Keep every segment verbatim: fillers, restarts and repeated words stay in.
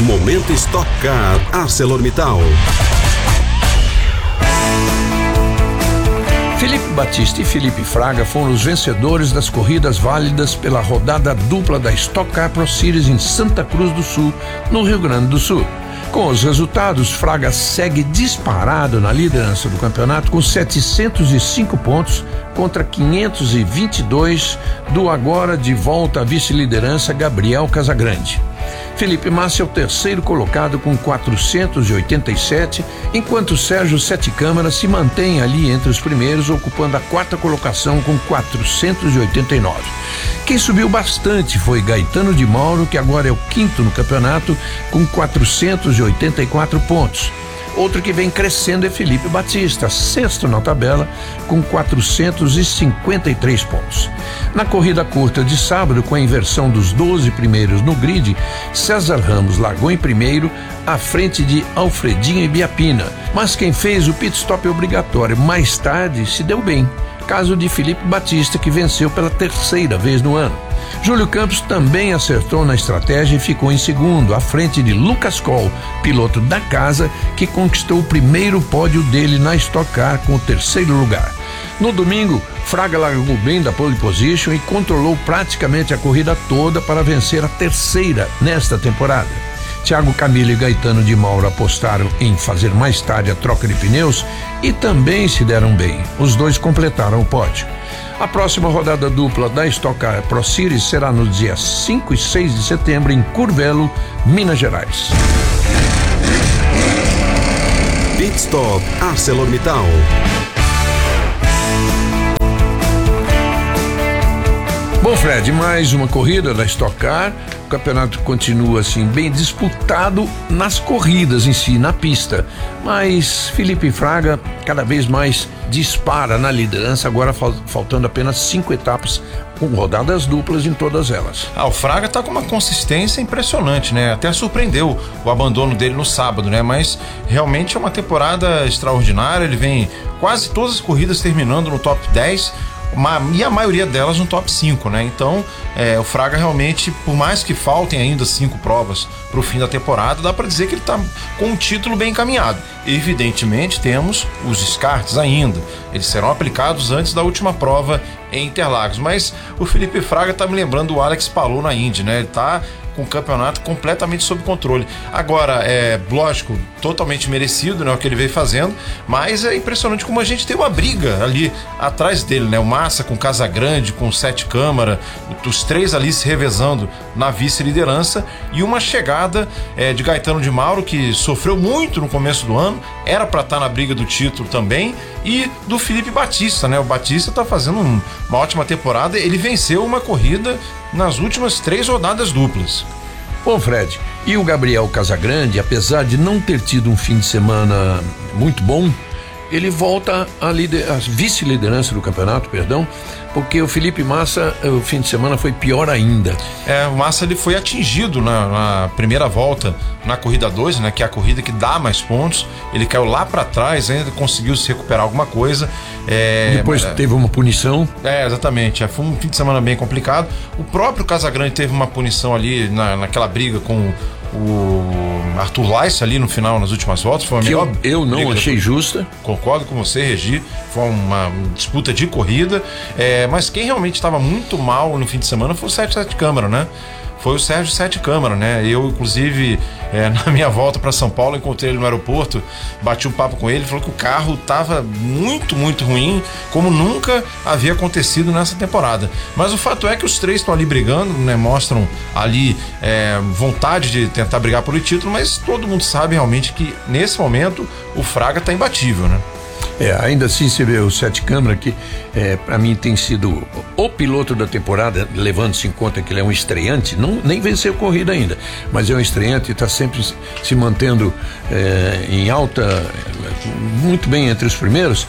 Momento Stock Car ArcelorMittal. Felipe Batista e Felipe Fraga foram os vencedores das corridas válidas pela rodada dupla da Stock Car Pro Series em Santa Cruz do Sul, no Rio Grande do Sul. Com os resultados, Fraga segue disparado na liderança do campeonato com setecentos e cinco pontos contra quinhentos e vinte e dois do agora de volta à vice-liderança Gabriel Casagrande. Felipe Massa é o terceiro colocado com quatrocentos e oitenta e sete, enquanto Sérgio Sete Câmara se mantém ali entre os primeiros, ocupando a quarta colocação com quatrocentos e oitenta e nove. Quem subiu bastante foi Gaetano de Mauro, que agora é o quinto no campeonato com quatrocentos e oitenta e quatro pontos. Outro que vem crescendo é Felipe Batista, sexto na tabela, com quatrocentos e cinquenta e três pontos. Na corrida curta de sábado, com a inversão dos doze primeiros no grid, César Ramos largou em primeiro, à frente de Alfredinho e Biapina. Mas quem fez o pit stop obrigatório mais tarde se deu bem. Caso de Felipe Batista, que venceu pela terceira vez no ano. Júlio Campos também acertou na estratégia e ficou em segundo, à frente de Lucas Coll, piloto da casa, que conquistou o primeiro pódio dele na Stock Car com o terceiro lugar. No domingo, Fraga largou bem da pole position e controlou praticamente a corrida toda para vencer a terceira nesta temporada. Thiago Camilo e Gaetano de Mauro apostaram em fazer mais tarde a troca de pneus e também se deram bem. Os dois completaram o pódio. A próxima rodada dupla da Stock Car Pro Series será nos dias cinco e seis de setembro em Curvelo, Minas Gerais. Pit Stop ArcelorMittal. Bom, Fred, mais uma corrida da Stock Car. O campeonato continua assim bem disputado nas corridas em si, na pista, mas Felipe Fraga cada vez mais dispara na liderança, agora fal- faltando apenas cinco etapas com rodadas duplas em todas elas. Ah, o Fraga tá com uma consistência impressionante, né? Até surpreendeu o abandono dele no sábado, né? Mas realmente é uma temporada extraordinária, ele vem quase todas as corridas terminando no top dez, Uma, e a maioria delas no top cinco, né? Então, é, o Fraga realmente, por mais que faltem ainda cinco provas para o fim da temporada, dá para dizer que ele está com um título bem encaminhado. Evidentemente, temos os descartes ainda. Eles serão aplicados antes da última prova em Interlagos. Mas o Felipe Fraga está me lembrando o Alex Palou na Indy, né? Ele está com o campeonato completamente sob controle. Agora, é lógico, totalmente merecido, né, o que ele veio fazendo, mas é impressionante como a gente tem uma briga ali atrás dele, né? O Massa com Casagrande, com Sete Câmara, os três ali se revezando na vice-liderança e uma chegada é, de Gaetano de Mauro, que sofreu muito no começo do ano, era para estar na briga do título também, e do Felipe Batista, né? O Batista tá fazendo um, uma ótima temporada, ele venceu uma corrida nas últimas três rodadas duplas. Bom, Fred, e o Gabriel Casagrande, apesar de não ter tido um fim de semana muito bom, ele volta à, lider- à vice-liderança do campeonato, perdão, porque o Felipe Massa, o fim de semana foi pior ainda. É, o Massa ele foi atingido na, na primeira volta na corrida dois, né, que é a corrida que dá mais pontos. Ele caiu lá para trás, ainda conseguiu se recuperar alguma coisa. É, Depois é, teve uma punição. É, exatamente. É, foi um fim de semana bem complicado. O próprio Casagrande teve uma punição ali na, naquela briga com o Arthur Laice ali no final, nas últimas voltas. Foi uma que melhor eu, eu não achei justa. Concordo com você, Regi. Foi uma disputa de corrida. É, mas quem realmente estava muito mal no fim de semana foi o Sérgio Sete Câmara, né? Foi o Sérgio Sete Câmara, né? Eu, inclusive, é, na minha volta para São Paulo, encontrei ele no aeroporto, bati um papo com ele, falou que o carro estava muito, muito ruim, como nunca havia acontecido nessa temporada. Mas o fato é que os três estão ali brigando, né? Mostram ali é, vontade de tentar brigar pelo título, mas todo mundo sabe realmente que, nesse momento, o Fraga está imbatível, né? É, ainda assim você vê o Sete Câmara, que é, para mim tem sido o piloto da temporada, levando-se em conta que ele é um estreante, não, nem venceu corrida ainda, mas é um estreante e está sempre se mantendo é, em alta, muito bem entre os primeiros.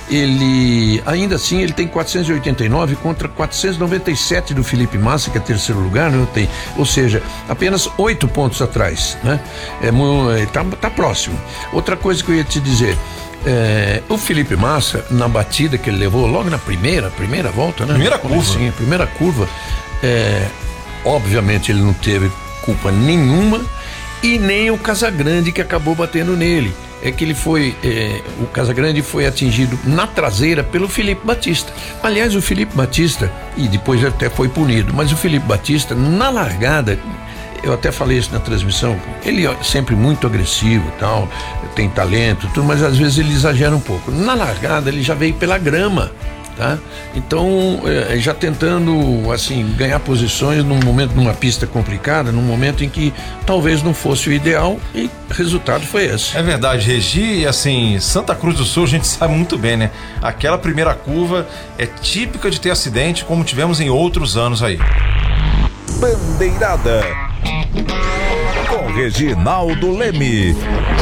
Ele, ainda assim, ele tem quatrocentos e oitenta e nove contra quatrocentos e noventa e sete do Felipe Massa, que é terceiro lugar, não tem, ou seja, apenas oito pontos atrás, né? É, tá, tá próximo. Outra coisa que eu ia te dizer, É, o Felipe Massa, na batida que ele levou logo na primeira, primeira volta, né? Primeira curva. Assim, primeira curva, é, obviamente ele não teve culpa nenhuma e nem o Casagrande, que acabou batendo nele. É que ele foi, é, o Casagrande foi atingido na traseira pelo Felipe Batista. Aliás, o Felipe Batista, e depois até foi punido, mas o Felipe Batista, na largada, eu até falei isso na transmissão, ele é sempre muito agressivo e tal, tem talento, tudo, mas às vezes ele exagera um pouco. Na largada, ele já veio pela grama. Tá? Então, é, já tentando assim ganhar posições num momento, numa pista complicada, num momento em que talvez não fosse o ideal, e o resultado foi esse. É verdade, Regi, e assim, Santa Cruz do Sul a gente sabe muito bem, né? Aquela primeira curva é típica de ter acidente, como tivemos em outros anos aí. Bandeirada com Reginaldo Leme.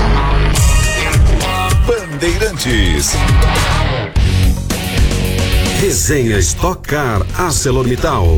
Bandeirantes. Resenha Stock Car ArcelorMittal.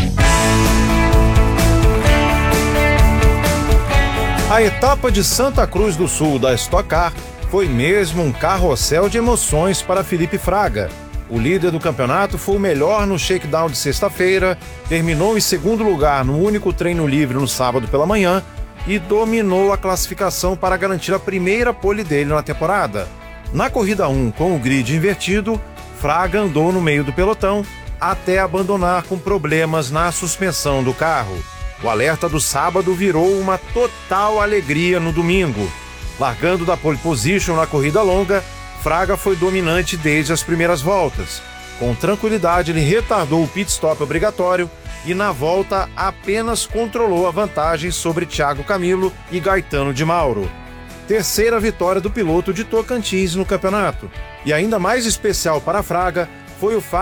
A etapa de Santa Cruz do Sul da Stock Car foi mesmo um carrossel de emoções para Felipe Fraga. O líder do campeonato foi o melhor no shakedown de sexta-feira, terminou em segundo lugar no único treino livre no sábado pela manhã e dominou a classificação para garantir a primeira pole dele na temporada. Na corrida um, com o grid invertido, Fraga andou no meio do pelotão até abandonar com problemas na suspensão do carro. O alerta do sábado virou uma total alegria no domingo. Largando da pole position na corrida longa, Fraga foi dominante desde as primeiras voltas. Com tranquilidade, ele retardou o pit stop obrigatório e na volta apenas controlou a vantagem sobre Thiago Camilo e Gaetano de Mauro. Terceira vitória do piloto de Tocantins no campeonato. E ainda mais especial para Fraga foi o fato